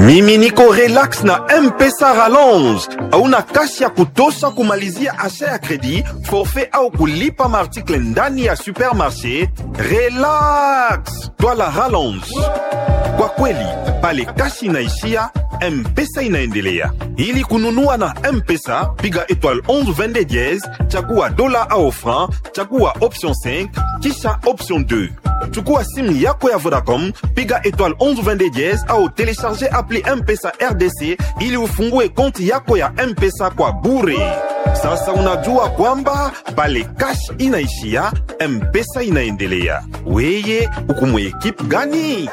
Mimi niko relax na M-Pesa Rallonge. Hauna kasi ya kutosha kumalizia asha ya kredi, forfait au kulipa maartikle ndani ya supermarché? Relax, twala Rallonge. Kwa kweli, pale kasi inaishia, M-Pesa inaendelea. Ili kununua na M-Pesa, piga étoile 11 22 dièse, chagua dola au franc, chagua option 5, kisha option 2. Chukua simu yako ya Vodacom, piga étoile 11 22 dièse au télécharger appli M-Pesa RDC ili ufungue konti yako ya M-Pesa kwa bure. Sasa unajua kwamba pale cash inaishia, M-Pesa inaendelea. Weye, uko mu equipe gani?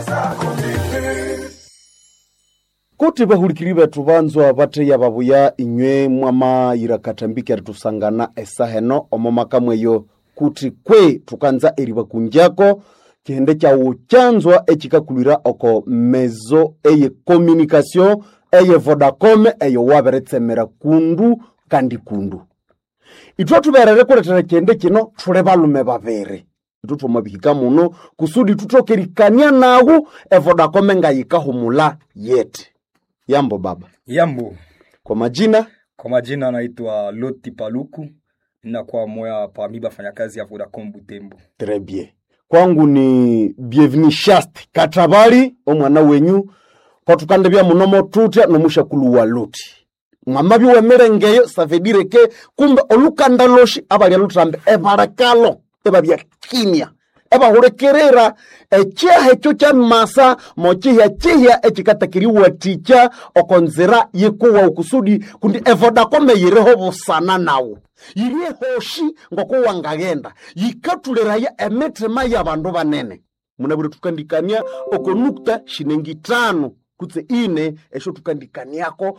Kuti bahulikiribe tubanzwa bateya babuya inywe mwama irakatambiki aritusangana esaheno omomaka mweyo kuti kwe tukanza eriba kunjako kihende cha uchanzwa echikakulira oko mezo eye communication eye Vodacom eye waberetsemera kundu kandi kundu itwa tuberere kuretera kihende kino tule balume babere itutwa mabihika muno kusudi tutokerikania nago Vodacom ngayikahumula yete. Yambo baba. Yambo. Kwa majina? Kwa majina naitwa Loti Paluku. Na kwa moya parmi bafanyakazi ya Vodacom Butembo. Très bien. Kwangu ni bienvenue Shasti Katabali omwana wenyu kwa tukandebya munomo tutya nomusha kuluwa Loti. Mwamabi wemerengeyo ça veut dire que kumbe olukandaloshi abali lutrambe ebarakalo ebabya kimya. Eba hurekerera echiahe chocha masa mochia chihia echikatakiri waticha okonzera yekuwa ukusudi kundi Vodacom yireho busana nawo yirie hoshi ngoko wangagenda yikatulera ya emetrema ya bandu banene munabure tukandikania okonukta shinengi 5 kutse ine esho tukandikaniako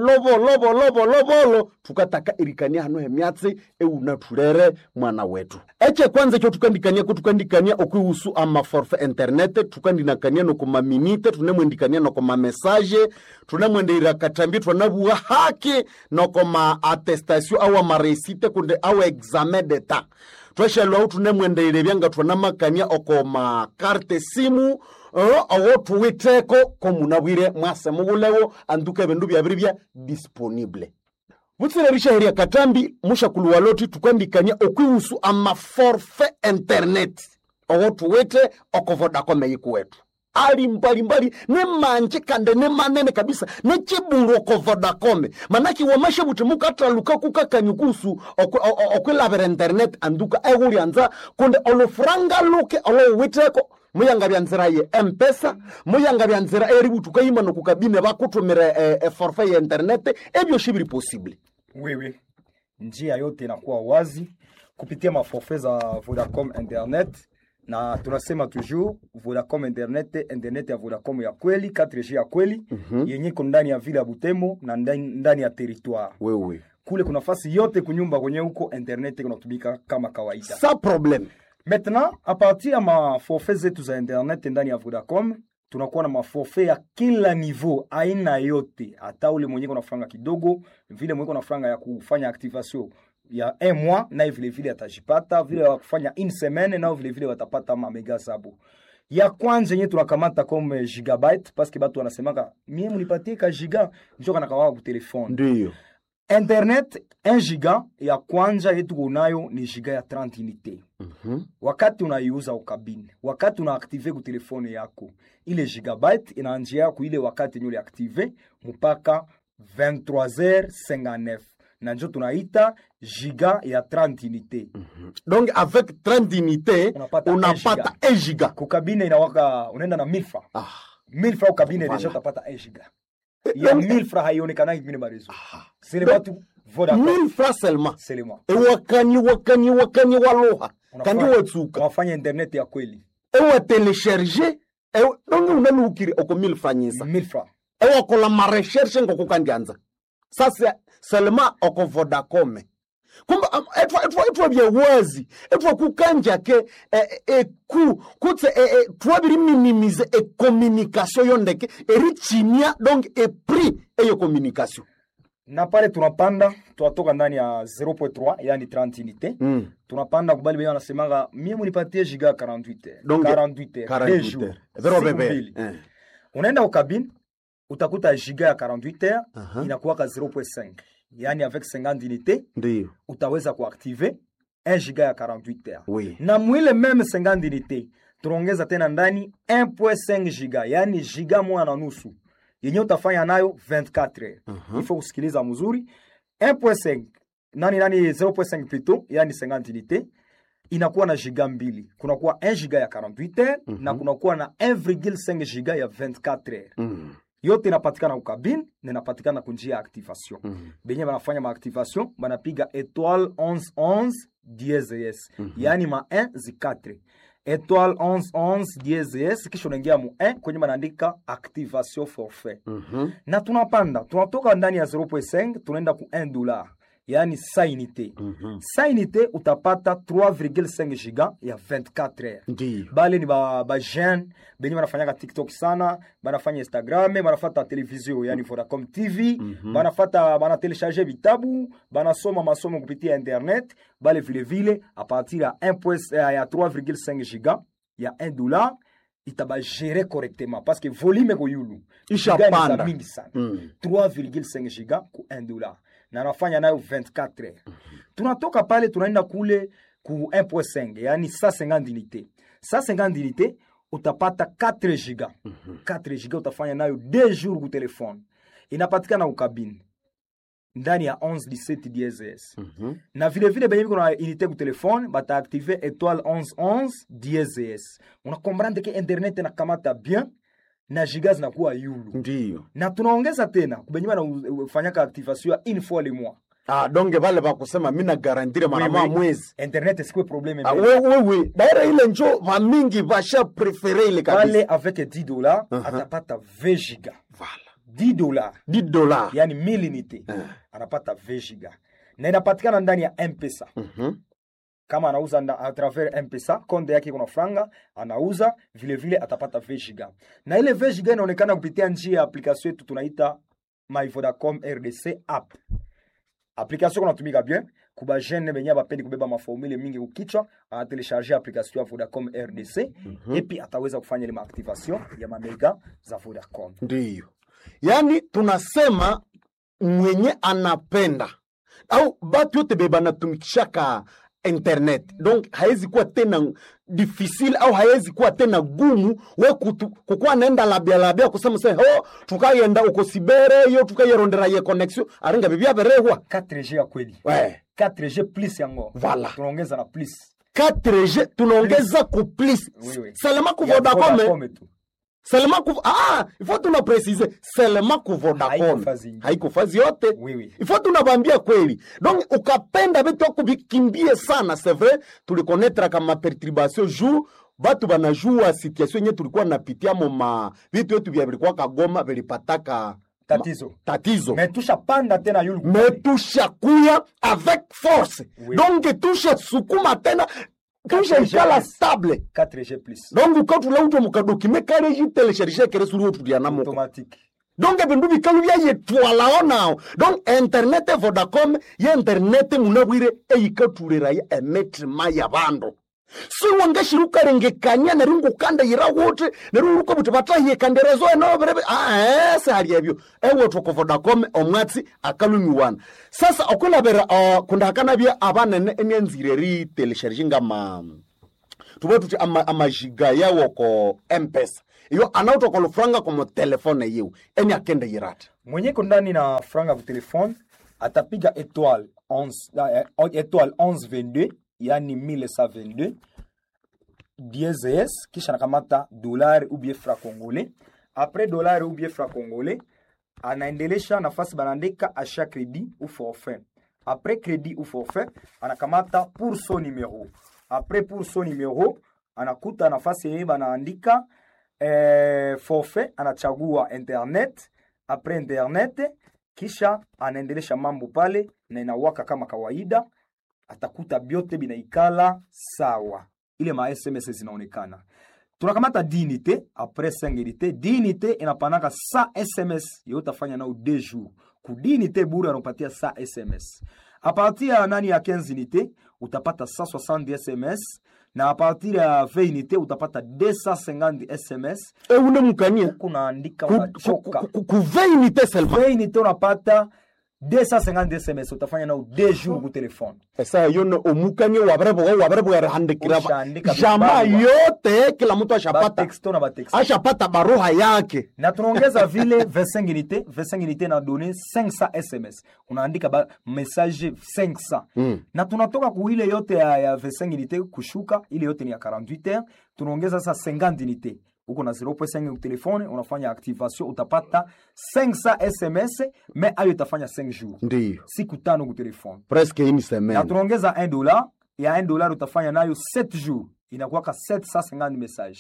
bolo tukataka irikania hano hemyatsi eunatulere mwana wetu eche kwanza cho tukandikania okuhusu ama forfait internet tukandinakania no kuma minute tunemwendikania no kuma message tunemwendira katambi tunabuwa haki no kuma attestation au amaresite kunde au examen d'etat twashalo au tunemwendire byanga tunamakania okoma carte simu awo tuwiteko komunabwire mwase mubulewo anduke bendu byabiribya disponible butsererisha heria katambi mushakuluwa Loti tukandikanya okwihusu ama forfait internet awo tuwite oko Vodacom yikuwetu ali mbali ne manje kande ne manene kabisa ne chiburu oko Vodacom manaki wamashe butimuka ataluka kukakanyukusu okwilabera internet anduka eguri anza kunde olufranga luke olo witeko muyanga byanzira ye M-Pesa muyanga byanzira eribu tukayima no kukabine bakutumira forfait ya internet ebyo shibiri possible. Oui. Njia yote inakuwa wazi kupitia maforfait za Vodacom internet na tunasema toujours Vodacom internet ya Vodacom ya kweli 4G ya kweli yenye iko ndani ya vile ya Butembo na ndani ya territoire. Oui. Kule kuna nafasi yote kunyumba kwenye huko internet kunatumika kama kawaida. Sa problème. Maintenant, à partir ya maforfait zetu za internet ndani ya Vodacom, tunakuwa na maforfait ya kila niveau, aina yote. Hata ule mwenye kuna franga kidogo, vile mwenye kuna franga ya kufanya activation ya 1 mois, na vile atajipata, vile ya kufanya 1 semaine, na vile watapata ma mega sabo. Ya kwanza yenye tunakamata comme gigabyte, parce que batu wanasemaka, mie munipatie ka giga, njoo kanakawa ku telefone. Ndiyo. Internet 1 giga ya kwanza yetu kunayo ni giga ya 30 unité. Wakati unaiuza ukabine, wakati unaaktive ku telefone yako, ile gigabyte inaanjia ku ile wakati nyule active mpaka 23h59. Na njo tunaita giga ya 30 unité. Donc avec 30 unité unapata 1 giga. Ku kabine inawaka unaenda na 1000 francs. 1000 francs ukabine deja utapata 1 giga. Ya 1000 francs haionekana ngine marezo. C'est le batu Vodacom. 1000 francs seulement. Seulement. Wakani waloha. Kandi wetsuka. Wafanya internet ya kweli. Ewa telecharger. Donc unanukiri oko 1000 francs. 1000 francs. Ewa kola ma recherche ngoko kandianza. Sasa seulement oko Vodacom. Kumba etwa bya wazi. Etwa kukanja ke kutse twabiri minimize communication yondeke erichinia donc prix eyo communication. Na pale tunapanda tuatoka ndani ya 0.3 yani 30 unité. Tunapanda kubali bwana anasemanga mimi munipatie giga 48 heures. Donc 48 heures. 2 jours. Unaenda ukabini utakuta giga ya 48 heures inakuwaka 0.5, yani avec 50 unités Ndiyo. utaweza kuactiver 1 giga ya 48 heures. Oui. Na mwile meme 50 unités tunaongeza tena ndani 1.5 giga, yani giga moja na nusu yenye utafanya nayo 24 heures. Ifo kusikiliza mzuri. 1.5 nani 0.5 plutôt, yani 50 unités inakuwa na giga mbili. Kunakuwa 1 giga ya 48 heures na kunakuwa na 1.5 giga ya 24 heures. Yote inapatikana ukabine na inapatikana kunjia ya activation. Benye banafanya ma activation banapiga étoile 1111 dièse. Yani ma 1 zi 4. Étoile 1111 dièse kisha unaingia mu 1 kwenye banaandika activation forfait. Na tunapanda, tunatoka ndani ya 0.5 tunaenda ku $1. Yani sa unité. Sa unité utapata 3.5 giga ya 24 heures. Ndiyo. Bale ni ba jeune benye banafanyaka TikTok sana, banafanya Instagram, banafata television yani Vodacom TV, bana télécharger vitabu, banasoma masomo kupitia internet, bale vile a partir ya 3.5 giga ya $1 itaba gérer correctement parce que volume ko yulu Isha giga ni panda. za mingi sana. 3.5 giga ku $1 na nafanya nayo 24 heures. Tunatoka pale tunaenda kule ku 1.5 yani 150 unités. 150 unités utapata 4 giga. 4 giga utafanya nayo 2 jours ku telefone. Inapatikana ukabine ndani ya 1117 dièse. Na vile vile benye kuna unité ku telefone bata activer étoile 1111 dièse. Una comprendre que internet na kamata bien na giga zinakuwa yulu. Ndiyo. Na tunaongeza tena kubenye banafanyaka activation ya une fois le mois. Donge vale bakusema mina garantire mara moja mwezi. Internet sikwe probleme Oui. Daira ile njo vamingi vasha prefere ile kabisa. Pale avec $10 atapata 20 giga. Voilà. $10. $10. Yani 1000 unités. Anapata 20 giga. Na inapatikana ndani ya M-Pesa. Kama anauza a travers M-Pesa, konde yake kuna franga, anauza vile vile atapata 20 giga. Na ile 20 giga inaonekana kupitia njia ya application yetu tunaita My Vodacom RDC app. Application kunatumika bien, kuba jeune benye bapendi kubeba maformule mingi ukichwa, anatelecharger application ya Vodacom RDC et puis ataweza kufanya ile activation ya mamega za Vodacom. Ndiyo. Yani tunasema mwenye anapenda au batu yote beba natumikishaka internet. Donc haizi kuwa tena difficile au haizi kuwa tena gumu we kukuwa naenda labia kusema se tukayenda uko sibere yo tukayerondera ye connexion aringa bibia berehwa 4G ya kweli. 4G plus yango. Voilà. Tunaongeza na plus. 4G tunaongeza ku plus. Oui. Seulement ku Vodacom. Seulement ku il faut tuna préciser seulement ku Vodacom. Haiko fazi yote. Oui. Il faut tunabambia kweli. Donc ukapenda vitu kubikimbie sana, c'est vrai, tulikonnetra kama perturbation jour batu banajua situation yenye tulikuwa napitia moma vitu yetu vya vilikuwa kagoma vilipataka tatizo. Metusha panda tena yulu. Metusha kuya avec force. Oui. Donc tusha sukuma tena tusha ikala stable 4G plus. Donc ukatula uto mukadokime kale jitelecharger kere suru otu dia namo automatique. Donc bindu bikalu bya yetwala onao. Donc internet Vodacom ye internet munabwire eyikatulera ya emetre maya bando. Si wangashiruka rengekanya na ringu kanda yira wote na ruko butibatahiye kanderezo no berebe se hali ebyo ewo to Vodacom omwatsi akalumi wana. Sasa okola bera kundakana bya abanene enenzireri telecharginga tubotu amajiga yawo ko M-Pesa. Iyo anauto kwa franga kwa telefone yeu. Eni akende yirata. Mwenye kondani na franga kwa telefone atapiga étoile 1122 yani 1122 dièse kisha nakamata dollar ou bien franc congolais. Après dollar ou bien franc congolais anaendelesha nafasi banandika achat crédit ou forfait. Après crédit ou forfait anakamata pour son numéro. Après pour son numéro anakuta nafasi yenye banaandika forfait, anachagua internet. Après internet kisha anaendelesha mambo pale na inawaka kama kawaida, atakuta biote binaikala sawa. Ile ma SMS zinaonekana. Tunakamata dignité après 5 unité. Dignité inapanaka 100 SMS yo utafanya nao 2 jours. Ku dignité bure anapatia 100 SMS. A partir ya nani ya 15 unité utapata 160 SMS na a partir ya 20 unité utapata 250 SMS. Une mukania Kunaandika unachoka. ku 20 unité seulement. 20 unité unapata 250 SMS, utafanya nao 2 jours ku telefone. Esa yono omukania wabrebo yarandikira Ushaandika jamaa vibarua. yote, kila mtu Ba ashapata texto na ba texto. ashapata baruha yake. Na tunaongeza vile 25 unité. 25 unité na donner 500 SMS. Unaandika ba message 500. Na tunatoka ku ile yote ya 25 unité kushuka, ile yote ni ya 48 heures. Tunaongeza sasa 50 unité. Uko na 0.5 ku telefone, unafanya activation, utapata 500 SMS, mais ayo itafanya 5 jours. Ndiyo. Siku 5 ku telefone. Presque une Na semaine. tunaongeza $1. Ya $1 utafanya nayo 7 jours. Inakuwa ka 750 messages.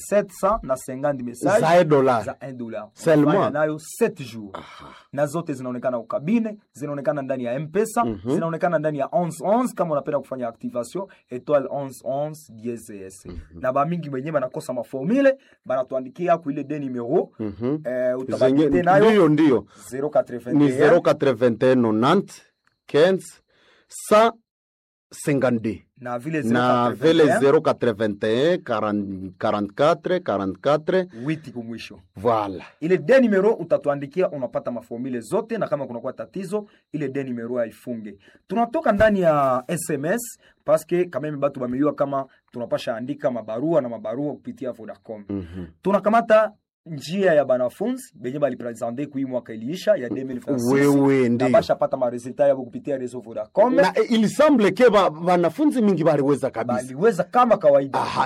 750 messages Za $1. za $1. Seulement. Utafanya nayo 7 jours. Na zote zinaonekana ukabine, zinaonekana ndani ya M-Pesa, zinaonekana ndani ya 1111 kama unapenda kufanya activation étoile 1111 DSS. Na ba mingi wenyewe banakosa maformule, banatuandikia ku ile de numero utabadilite nayo Ndiyo. 081 Ni 081 90 15 52. na vile Na vile 081 44 44 witi kumwisho. voilà. Ile de numero utatuandikia, unapata maformule zote, na kama kunakuwa tatizo ile de numero haifunge. Tunatoka ndani ya SMS paske kama mimi batu bameliwa kama tunapasha andika mabarua na mabarua kupitia Vodacom. Tunakamata njia ya banafunzi benye balipresente kui mwaka iliisha ya 2026. Wewe na ndiyo. basha pata maresultat yabo kupitia reseau Vodacom. Na il semble ke wanafunzi mingi baliweza kabisa. Baliweza kama kawaida. Aha,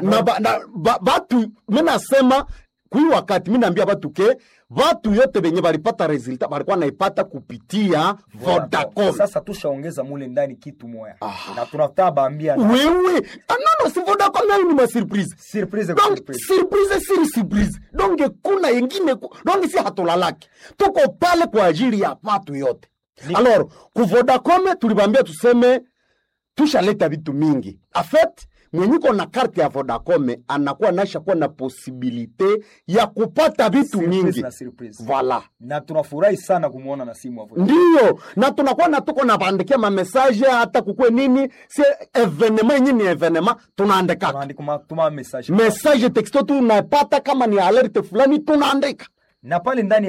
batu minasema kui wakati minaambia batu ke watu yote benye balipata resulta balikuwa naipata kupitia Vodacom. Sasa tushaongeza mule ndani kitu moya. Na tunataka baambia Wewe, non, si Vodacom nayo ni ma surprise. surprise Donc surprise. surprise siri surprise. Donc kuna yengine donc si hatulalaki. Tuko pale kwa ajili ya watu yote. Alors, ku Vodacom tulibambia tuseme tushaleta vitu mingi. En fait, mwenye na karte ya Vodacom anakuwa nasha kuwa na posibilite ya kupata vitu Surprise mingi. na surprise. Voilà. Na tunafurahi sana kumuona na simu hapo. Ndiyo, na tunakuwa na tuko na bandikia ma message hata kukwe nini, si evenement nyini evenement tunaandika. Tunaandika tuma message. Message texto tunapata kama ni alert fulani tunaandika. Na pale ndani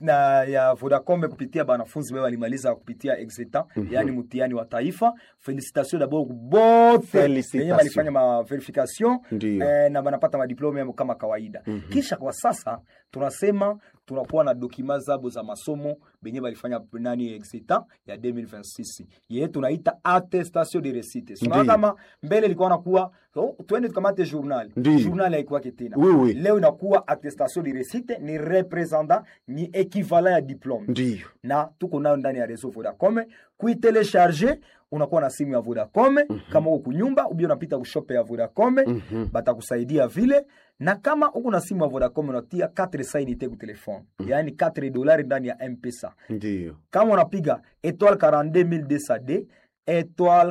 ya Vodacom kupitia banafunzi wao walimaliza kupitia exetan, yani mtihani wa taifa. Félicitations d'abord bote. Félicitations. Walifanya ma verification Ndiyo. na banapata madiplome kama kawaida. Kisha kwa sasa tunasema tunakuwa na dokima zabo za masomo benye balifanya nani exetan ya 2026. Yeye tunaita attestation de réussite. Sio kama mbele ilikuwa nakuwa twende tukamate journal. Ndiyo. Journal haikuwa tena. Oui. Leo inakuwa attestation de réussite, ni representant, ni equivalent ya diplome. Ndiyo. Na tuko nayo ndani ya réseau Vodacom. Kuitelecharger unakuwa na simu ya Vodacom, kama uko kunyumba ubio unapita kushope ya Vodacom, batakusaidia vile. Na kama uko na simu ya Vodacom unatia 4 sainite ku telefone. Yani $4 ndani ya M-Pesa. Ndiyo. Kama unapiga étoile 42200D, étoile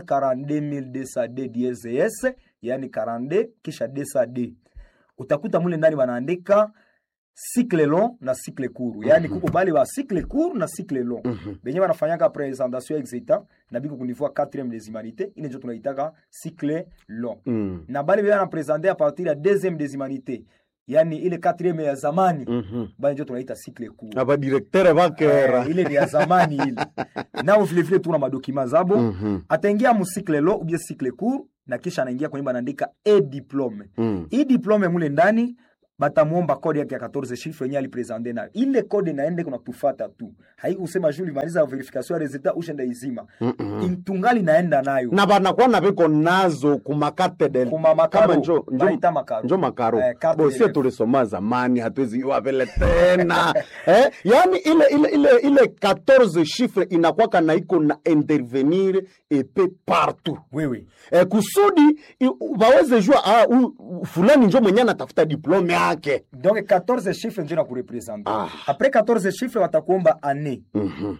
42200D DSS, yani 42 kisha 200D. Utakuta mule ndani wanaandika cycle long na cycle court. Yani kuko bali wa cycle court na cycle long. Benye wanafanyaka presentation exetan na biko kunivua 4e des humanités, ine ndio tunaitaka cycle long. Na bali bana presenter a partir ya 2e des humanités. Yani ile 4e ya zamani, bali ndio tunaita cycle court. Aba directeur bakera. Ile ni ya zamani ile. Nao vile vile tuna madokima zabo. Ataingia mu cycle long ou bien cycle court na kisha anaingia kwenye banaandika diplome. Diplome mule ndani batamuomba kodi yake ya 14 chiffres yenye alipresente nayo. Ile kodi naende kuna kufata tu. Haikusema juli maliza verification ya resultat ushenda izima. Tungali naenda nayo. Na banakuwa na biko nazo kumakate del. Kumamakaro. Kama Baita makaro. Njo makaro. Carte Bosi de tulisoma zamani hatuwezi yua vile tena. Yani ile 14 chiffres inakuwa kana iko na intervenir epe partout. Oui. Kusudi baweze jua fulani njo mwenye anatafuta diplome yake. Donc 14 chiffres ndio na kurepresenter. Après 14 chiffres watakuomba année.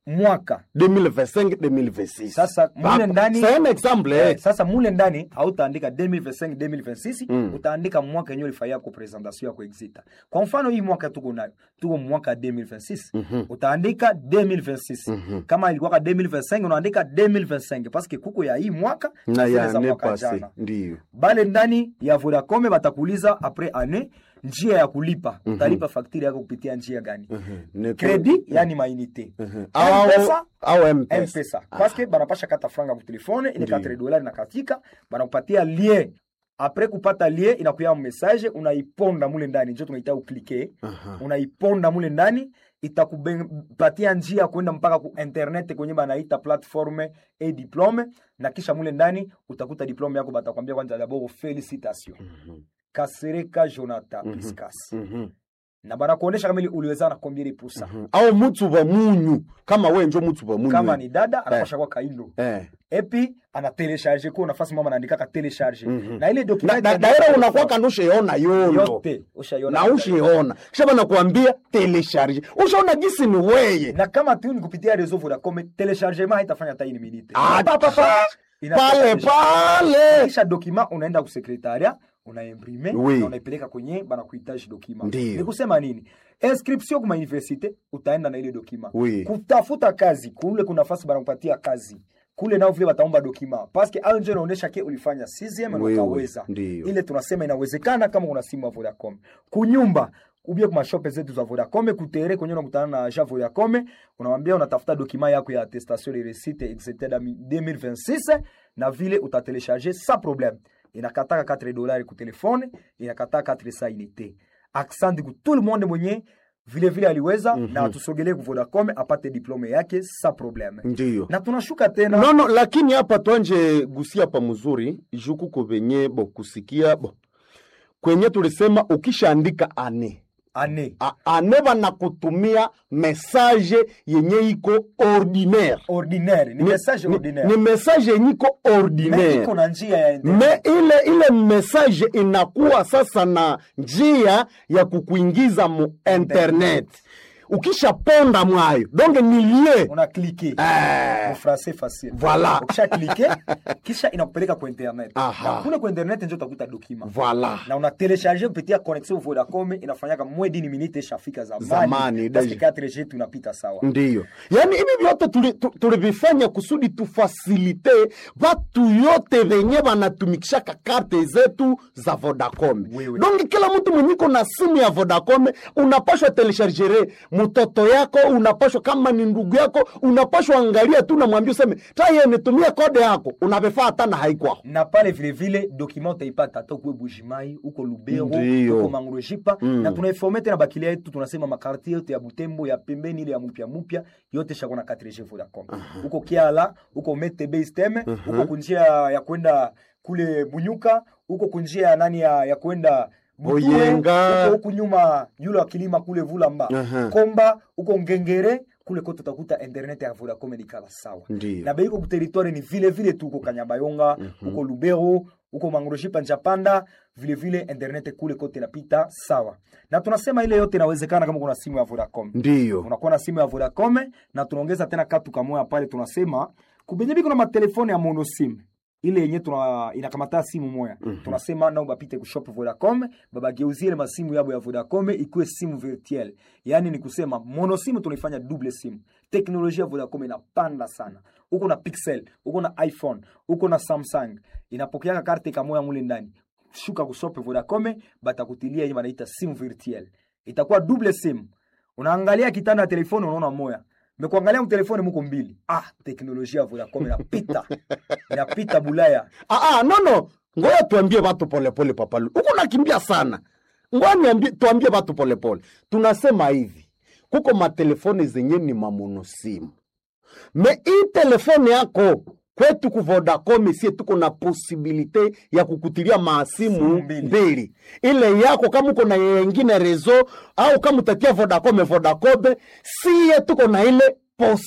mwaka 2025-2026. Sasa mule ndani c'est un exemple sasa mule ndani hautaandika 2025-2026 utaandika mwaka yenyewe ulifanya kwa presentation yako exita. Kwa mfano hii mwaka tuko nayo, tuko mwaka 2026 utaandika 2026 kama ilikuwa 2025 unaandika 2025 parce que kuko ya hii mwaka na ya mwaka jana. Ndio Bale ndani ya Vodacom batakuuliza après année njia ya kulipa utalipa fakturi yako kupitia njia gani? Credit yani mainite au M-Pesa. Parce que banapasha kata franga kwa telefone ile $4 na katika banakupatia lien. Après kupata lien inakuya message unaiponda mule ndani ndio tunaita ukliker. Unaiponda mule ndani itakupatia njia kwenda mpaka ku internet kwenye banaita platforme et diplome, na kisha mule ndani utakuta diplome yako batakwambia kwanza d'abord félicitations. Kasereka Jonathan Piskas. Na bana kuonesha kama uliweza na combien de pourcent. Au mtu wa munyu kama wewe ndio mtu wa munyu. Kama ni dada anapasha kwa kaindo. Epi ana telecharger kwa nafasi mama anaandika ka telecharger. Na ile document daira unakuwa kanusha yona yote. Ushaiona. Na ushiona. Kisha bana kuambia telecharger. Ushaona gisi ni wewe. Na kama tu ni kupitia réseau Vodacom telechargement haitafanya hata 1 minute. Pale. Kisha document unaenda ku secretariat unaimprime na unaipeleka kwenye bana kuhitaji document. Ni kusema nini? Inscription kwa universite utaenda na ile document. Kutafuta kazi kule kuna nafasi bana kupatia kazi. Kule nao vile wataomba document. Parce que anje inaonyesha ke ulifanya 6e na ukaweza. Ile tunasema inawezekana kama una simu ya Vodacom. Kunyumba ubie kwa shop zetu za Vodacom kutere kwenye unakutana na agent Vodacom unamwambia unatafuta document yako ya attestation de réussite etc 2026 na vile utatelecharger sans problème. Inakataka $4 ku telefone, inakataka 400 unité. Accent ku tout le monde mwenye vile aliweza na tusogelee ku Vodacom apate diplome yake sans problème. Ndiyo. Na tunashuka tena. No, lakini hapa tuanje gusia pa mzuri, juku ko benye kusikia kwenye tulisema ukishaandika ane bana kutumia message yenye iko ordinaire. Ni message ordinaire. Ni message yenye iko ordinaire. Iko na njia ya internet. Ile message inakuwa sasa na njia ya kukuingiza mu internet. Ukisha ponda mwayo donc ni lié una cliquer en français facile voilà ukisha cliquer kisha inakupeleka kwa internet na kule kwa internet ndio utakuta document voilà na una télécharger kupitia connexion Vodacom inafanyaka moins d'1 minute ishafika zamani parce que 4G tunapita sawa. Ndio yani hivi vyote tulivifanya kusudi tufacilite watu yote wenye wanatumikisha karte zetu za Vodacom. Donc kila mtu mwenye na simu ya Vodacom unapaswa télécharger mtoto yako, unapashwa kama ni ndugu yako, unapashwa angalia tu na mwambie useme, "Tayari nitumie kode yako." Unavifaa hata na haiko. Na pale vile document utaipata hata kwa Bujimai, uko Lubero, uko Mangrojipa na tunaiformate na bakilia yetu tunasema makarti yote ya Butembo ya pembeni ile ya mpya yote shako na 4G Vodacom. Uko Kiala, uko Metebe System, uko kunjia ya kwenda kule Bunyuka, uko kunjia nani ya kwenda Boyenga, huko nyuma yule wa kilima kule Vulamba, Komba, uko Ngengere, kule kote utakuta internet ya Vodacom ni kala sawa. Na beiko ku territoire ni vile tu uko Kanyabayonga, uko Lubero, uko Mangrojipa Njapanda, vile internet kule kote inapita sawa. Na tunasema ile yote inawezekana kama kuna simu ya Vodacom. Ndio. Unakuwa na simu ya Vodacom na tunaongeza tena katu kamoya pale tunasema kubenyebi kuna matelefoni ya mono sim. Ile yenye inakamata simu moya. Tunasema nao bapite ku shop Vodacom, babageuzie ile masimu yabo ya Vodacom ikuwe simu virtuelle. Yaani ni kusema mono simu tunaifanya double simu. Teknolojia ya Vodacom inapanda sana. Uko na Pixel, uko na iPhone, uko na Samsung. Inapokea karte kamoya mule ndani. Shuka ku shop Vodacom, batakutilia yenye wanaita simu virtuelle. Itakuwa double simu. Unaangalia kitanda ya telefoni unaona moya. Mekuangalia mtelefoni muko mbili. Teknolojia ya Vodacom inapita Bulaya. No. Ngoja tuambie watu polepole papalu. Uko nakimbia sana. Ngoja tuambie watu polepole. Tunasema hivi. Kuko matelefoni zenye ni mamonosimu. Hii telefoni yako kwetu ku Vodacom sie tuko na posibilite ya kukutilia maasimu mbili. Ile yako kama uko na nyingine rezo au kama utatia Vodacom sie tuko na ile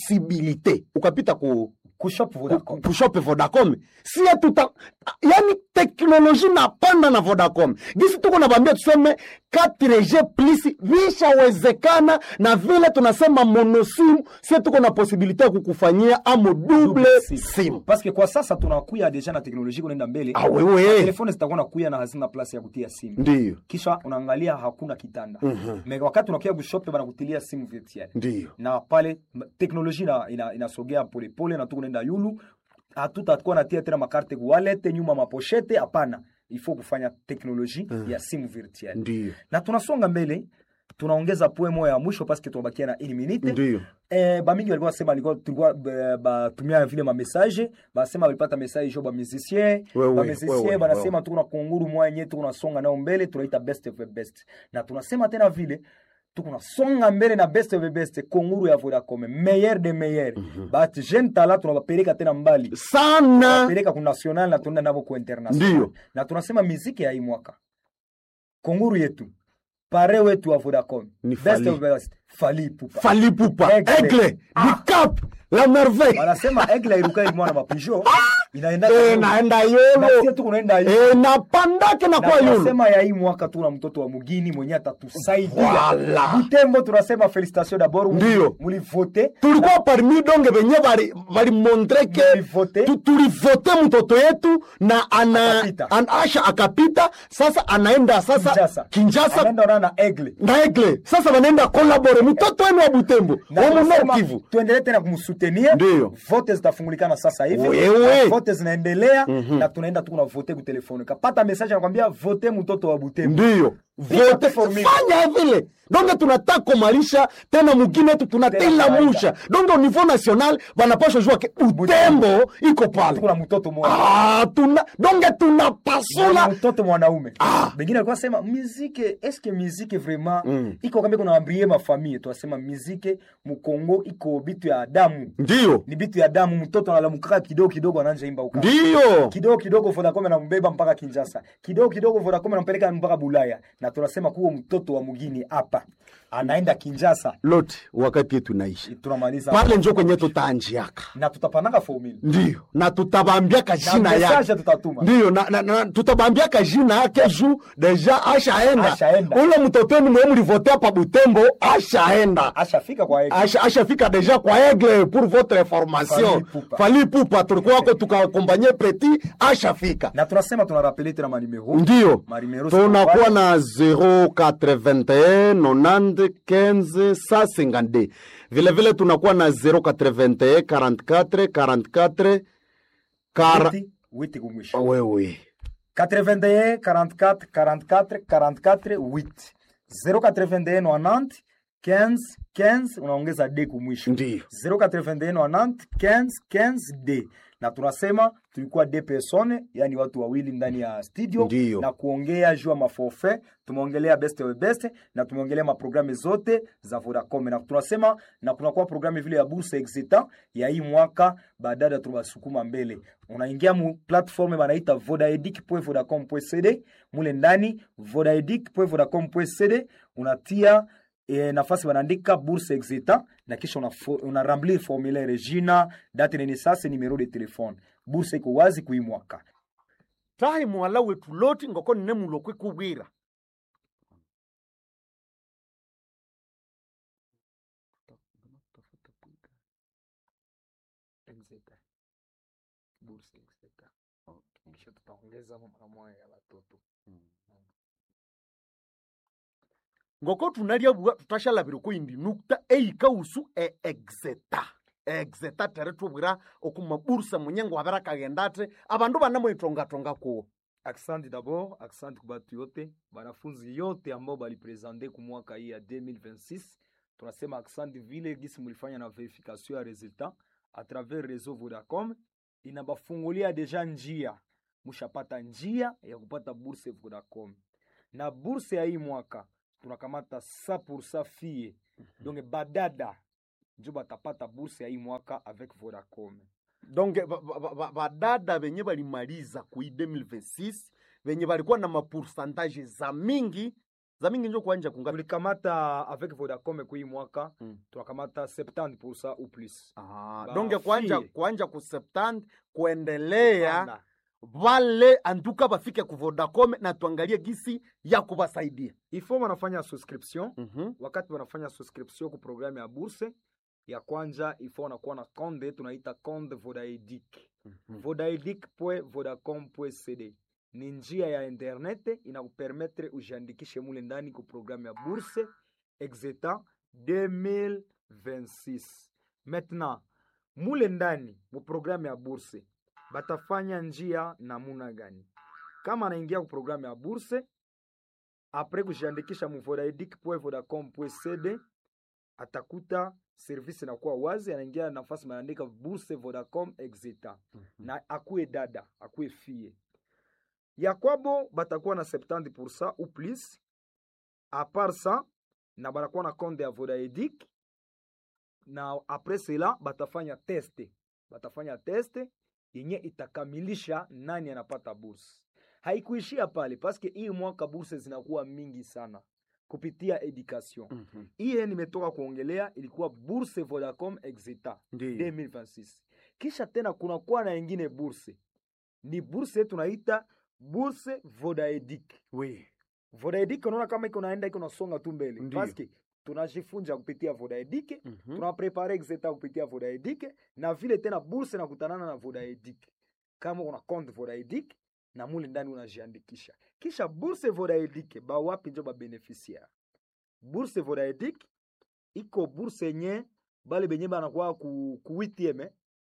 posibilite. Ukapita ku shop Vodacom. Ku shop Vodacom. Sie yani teknoloji napanda na Vodacom. Gisi tuko nabambia tuseme 4G plus vishawezekana, na vile tunasema monosimu, sisi tuko na posibilite ya kukufanyia amo double sim. Parce que kwa sasa tunakuya deja na teknolojia kunaenda mbele. Ah wewe. Telefoni zitakuwa nakuya na hazina place ya kutia simu. Ndiyo. Kisha unaangalia hakuna kitanda. Mega wakati unakuya bushope banakutilia simu virtuelle. Ndiyo. Na pale teknolojia inasogea pole pole na tukunaenda yulu. Hatutakuwa natia tena makarte wallet nyuma mapochete, hapana. Il faut kufanya teknolojia ya simu virtuelle. Ndiyo. Na tunasonga mbele, tunaongeza point moja ya mwisho parce que tunabakia na 1 minute. Ndiyo. Bamingi walikuwa sema tulikuwa batumia vile ma message, basema walipata message jo ba musicien, ba musicien banasema tuko na konguru mwenye tuko nasonga nao mbele, tunaita best of the best. Na tunasema tena vile tuko nasonga mbele na best of the best, konguru ya Vodacom, meilleur de meilleur. But jeune talent tunabapeleka tena mbali sana, tunabapeleka ku national na tunaenda nabo ku international. Ndiyo. Na tunasema muziki ya hii mwaka konguru yetu pare wetu wa Vodacom ni best of the best, Fally Ipupa. Fally Ipupa, Aigle, Cap, la merveille. Wanasema Aigle iruka mwana mapijo. Inaenda yolo. Na sisi tu kunaenda yolo. Na pandake na kwa yolo. Wanasema ya hii mwaka tuna mtoto wa mugini mwenye atatusaidia. Butembo tunasema félicitations d'abord. Ndiyo. Mulivote. Tulikuwa parmi donge benye bali montre ke tulivote mtoto yetu na Asha akapita. Sasa anaenda sasa Kinshasa. Anaenda na Aigle. Na Aigle. Sasa wanaenda collaborate mtoto wenu wa Butembo. Wao Kivu. Tuendelee tena kumsutenir. Vote zitafungulikana sasa hivi. Vote zinaendelea na tunaenda tu na vote ku telefoni. Kapata message anakuambia vote mtoto wa Butembo. Ndiyo. Vote fanya vile. Donc tunataka kumalisha tena mugine yetu tunatela musha. Donc au niveau national banapaswa jua ke Butembo iko pale. Kuna mtoto mmoja. Tunapasula mtoto mwanaume. Bengine alikuwa sema musique, est-ce que musique vraiment iko kama kuna ambrier ma famille. Tunasema musique mu Kongo iko bitu ya damu. Ndiyo. Ni bitu ya damu, mtoto analamuka kidogo anaanza imba ukaka. Ndiyo. Kidogo Vodacom anambeba mpaka Kinshasa. Kidogo Vodacom anampeleka mpaka Bulaya. Na tunasema kuwa mtoto wa mugini hapa anaenda Kinshasa. Lote wakati yetu naishi. Tunamaliza. Pale njoo kwenye tutaanjiaka. Na tutapananga formula. Ndiyo. Na tutabambiaka jina yake. Na message tutatuma. Ndiyo. Na tutabambiaka jina yake juu deja ashaenda. Ule mtoto wenu mwe mlivotea pa Butembo ashaenda. Ashafika kwa Aigle. Ashafika deja kwa Aigle pour votre information. Fally Ipupa tulikuwa wako tukakompanye petit ashafika. Na tunasema tunarapelete na manimero. Ndiyo. Tunakuwa na 081 90 15 152. Vile tunakuwa na 081 44 44 witi kumwisho. Wewe 81 44 44 44 8 081 90 15 15 unaongeza d kumwisho. Ndiyo. 081 90 15 15 d. Na tunasema tulikuwa 2 personnes, yani watu wawili ndani ya studio. Ndiyo. Na kuongea juu ya maforfait, tumeongelea best of best na tumeongelea maprogramu zote za Vodacom. Na tunasema na kunakuwa programu vile ya Bourse Exita ya hii mwaka baadaye tunasukuma mbele. Unaingia mu platform banaita vodaedic.vodacom.cd, mule ndani vodaedic.vodacom.cd unatia nafasi wanaandika Bourse Exita na kisha una remplir formulaire jina, date de naissance, numero de téléphone. Bourse iko wazi kuimwaka. Tahi mwala wetu loti ngoko nne mulokwe kubwira. Exita. Bourse Exita. Okay. Kisha tutaongeza mama ya watoto. Ngoko tunalia bwa tutashala biroko indi nukta eika usu exeta teretu bwira okuma bursa munyengo abara kagendate abandu banamo itonga ko. Accent d'abord, accent kubatu yote, banafunzi yote ambao bali presenter ku mwaka hii ya 2026. Tunasema accent vile gisi mulifanya na verification ya resultat à travers réseau Vodacom inabafungulia deja njia. Mushapata njia ya kupata bourse Vodacom. Na bourse ya hii mwaka tunakamata 100% fille. Donc badada njo batapata bourse ya hii mwaka avec Vodacom. Donc badada benye balimaliza ku 2026 benye balikuwa na mapourcentage za mingi njo kuanja kungapi? Tulikamata avec Vodacom ku hii mwaka tunakamata 70% ou plus. Donc kuanja ku 70 kuendelea vale anduka bafike ku Vodacom na tuangalie gisi ya kubasaidia. Ifo wanafanya subscription. Wakati wanafanya subscription ku programu ya bourse ya kwanza, ifo wanakuwa na konde tunaita konde Vodaedic. Vodaedic.vodacom.cd ni njia ya internet inakupermettre ujiandikishe mule ndani ku programu ya bourse Exeta 2026. Maintenant mule ndani mu programu ya bourse batafanya njia namuna gani? Kama anaingia ku programu ya bourse apres kujiandikisha mu vodaedic.vodacom.cd atakuta service inakuwa wazi, anaingia nafasi maandika bourse Vodacom Exeta. Na akuwe dada, akuwe fie ya kwabo batakuwa na 70% ou plus. A part ça na banakuwa na konde ya Vodaedic, na après cela batafanya teste yenye itakamilisha nani anapata bourse. Haikuishia pale, paske hii mwaka bourse zinakuwa mingi sana kupitia education. Hii nimetoka kuongelea ilikuwa bourse Vodacom Exeta 2026. Kisha tena kuna kuwa na nyingine bourse, ni bourse tunaita bourse Vodaedic. Vodaedic unaona kama iko naenda iko nasonga tu mbele, paske tunajifunza kupitia Vodaedic, tunaprepare Exeta kupitia Vodaedic, na vile tena bourse na kutanana na Vodaedic. Kama una compte Vodaedic na mule ndani unajiandikisha. Kisha bourse Vodaedic ba wapi njo ba beneficiaire? Bourse Vodaedic iko bourse yenye bale benye banakuwa ku 8e.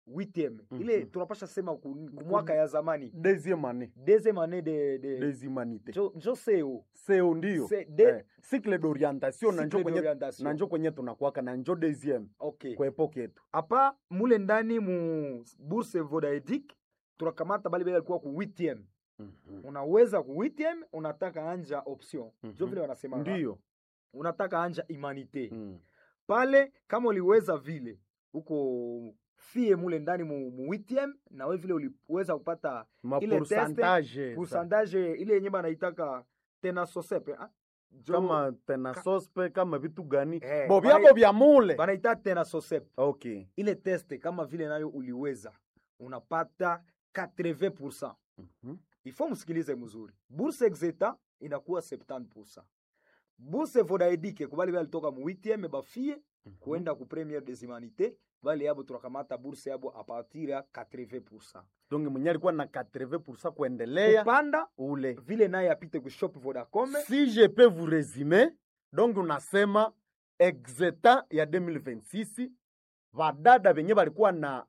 Ile tunapasha sema ku mwaka ya zamani deuxième année de des humanités. Jo CEO ndio cycle d'orientation na njo kwenye tunakuwaka na njo deuxième. Okay. Kwa epoke yetu hapa mule ndani mu bourse Vodaedic tunakamata bali alikuwa ku 8e. Unaweza ku 8e, unataka anja option. Jo vile wanasema ndio unataka anja humanité. Pale kama uliweza vile uko fie mule ndani mu 8e, na wewe vile uliweza kupata ile pourcentage ile yenye banaitaka tena sosepe kama tena sospe kama vitu gani bo byabo bya mule banaita tena sosepe. Okay. Ile teste kama vile nayo uliweza unapata 80%. Ifo msikilize mzuri. Bourse Exeta inakuwa 70%. Bourse Vodaedic kubali bali toka mu 8e bafie kuenda ku première des humanités, bali yabo tunakamata bourse yabo a partir ya 80%. Donc mwenye alikuwa na 80% kuendelea kupanda ule vile naye apite ku shop Vodacom. Si je peux vous résumer, donc unasema Exeta ya 2026 vadada benye balikuwa na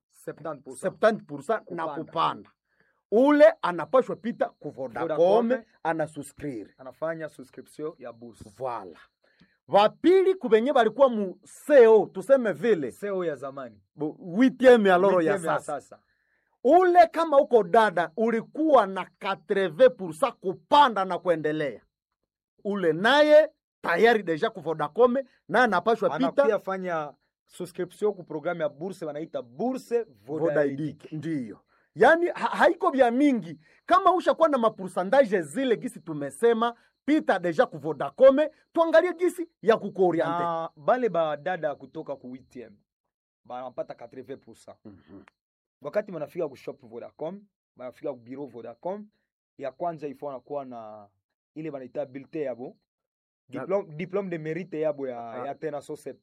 70% na kupanda. Ule anapashwa pita ku Vodacom, anasubscrire, anafanya subscription ya bourse. Voilà. Vapili kubenye balikuwa mu CEO, tuseme vile CEO ya zamani 8e ya loro ya sasa. Ule kama uko dada ulikuwa na 80% kupanda na kuendelea, ule naye tayari deja ku Vodacom na anapashwa pita anakuya fanya subscription ku programu ya bourse wanaita bourse Vodaedic. Ndio. Yani haiko bya mingi, kama ushakuwa na mapursandaje zile gisi tumesema, pita deja ku Vodacom, tuangalie gisi ya kukuoriente. Bale ba dada kutoka ku 8e banapata 80%. Wakati wanafika ku shop Vodacom, wanafika ku bureau Vodacom, ya kwanza ifo anakuwa na ile banaita bulletin yabo, diplôme de mérite yabo ya tena sosep.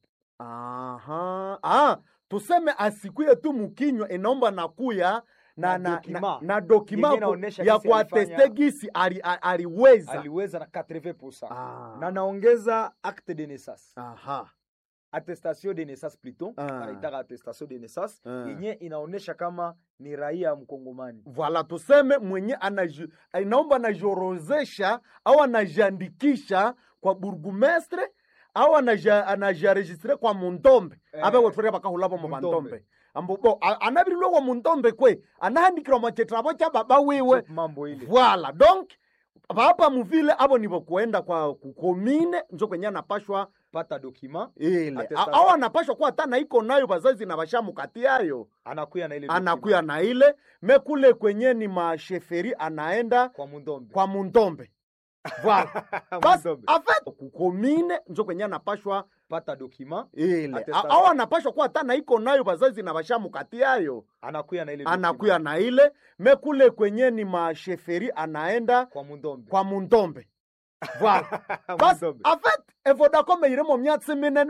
Tuseme asikuye tu mukinywa, inaomba nakuya na dokima ya kuateste gisi aliweza na 80%. Na naongeza acte de naissance. Attestation de naissance plutôt, anaitaka attestation de naissance yenye inaonesha kama ni raia mkongomani. Voilà, tuseme mwenye inaomba anajorozesha au anajiandikisha kwa burgomestre au anajiregistre kwa Mundombe. Abe wotore bakahulabo mu Bandombe. Ambo anabirilwa kwa Mundombe kwe anahandikira machetrabo cha baba wewe mambo ile. Voilà, donc hapa muvile abo nibo kuenda kwa kukomine njo kwenye anapashwa pata dokima ile au anapashwa kwa hata na iko nayo bazazi na bashamu kati yayo anakuya na ile mekule kwenye ni masheferi anaenda kwa Mundombe. Voilà. Bas afet kukomine njo kwenye anapashwa anapata document ile attestation. au anapashwa kuwa hata na iko nayo bazazi na bashamukati yayo anakuya na ile anakuya na ile mekule kwenye ni masheferi anaenda kwa Mundombe kwa Mundombe voilà bas en fait Vodacom iremo myatsi minene